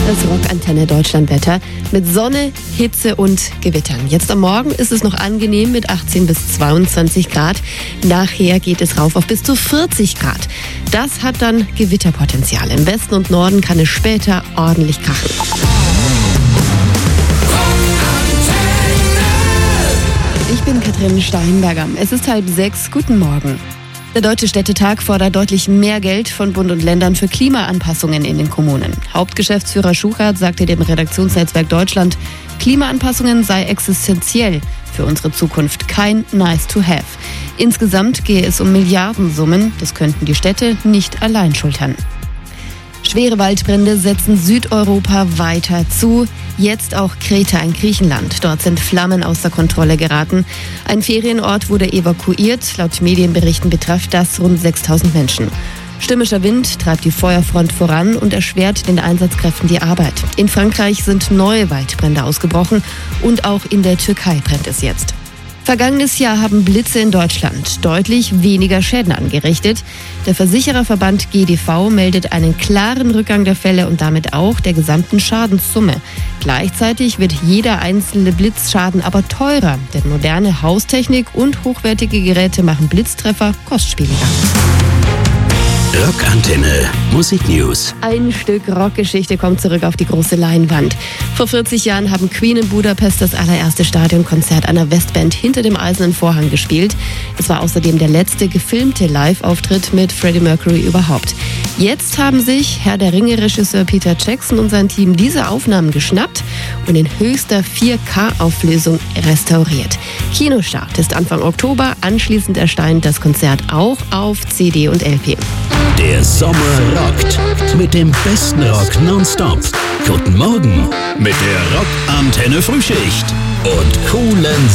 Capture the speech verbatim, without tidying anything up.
Das Rockantenne Deutschlandwetter mit Sonne, Hitze und Gewittern. Jetzt am Morgen ist es noch angenehm mit achtzehn bis zweiundzwanzig Grad. Nachher geht es rauf auf bis zu vierzig Grad. Das hat dann Gewitterpotenzial. Im Westen und Norden kann es später ordentlich krachen. Ich bin Katrin Steinberger. Es ist halb sechs. Guten Morgen. Der Deutsche Städtetag fordert deutlich mehr Geld von Bund und Ländern für Klimaanpassungen in den Kommunen. Hauptgeschäftsführer Schuchert sagte dem Redaktionsnetzwerk Deutschland, Klimaanpassungen sei existenziell für unsere Zukunft, kein nice to have. Insgesamt gehe es um Milliardensummen, das könnten die Städte nicht allein schultern. Schwere Waldbrände setzen Südeuropa weiter zu. Jetzt auch Kreta in Griechenland. Dort sind Flammen außer Kontrolle geraten. Ein Ferienort wurde evakuiert. Laut Medienberichten betrifft das rund sechstausend Menschen. Stürmischer Wind treibt die Feuerfront voran und erschwert den Einsatzkräften die Arbeit. In Frankreich sind neue Waldbrände ausgebrochen und auch in der Türkei brennt es jetzt. Vergangenes Jahr haben Blitze in Deutschland deutlich weniger Schäden angerichtet. Der Versichererverband G D V meldet einen klaren Rückgang der Fälle und damit auch der gesamten Schadenssumme. Gleichzeitig wird jeder einzelne Blitzschaden aber teurer, denn moderne Haustechnik und hochwertige Geräte machen Blitztreffer kostspieliger. Rockantenne Musiknews. Ein Stück Rockgeschichte kommt zurück auf die große Leinwand. Vor vierzig Jahren haben Queen in Budapest das allererste Stadionkonzert einer Westband hinter dem Eisernen Vorhang gespielt. Es war außerdem der letzte gefilmte Live-Auftritt mit Freddie Mercury überhaupt. Jetzt haben sich Herr der Ringe-Regisseur Peter Jackson und sein Team diese Aufnahmen geschnappt und in höchster vier K-Auflösung restauriert. Kinostart ist Anfang Oktober. Anschließend erscheint das Konzert auch auf C D und L P. Der Sommer rockt mit dem besten Rock nonstop. Guten Morgen mit der Rockantenne Frühschicht und coolen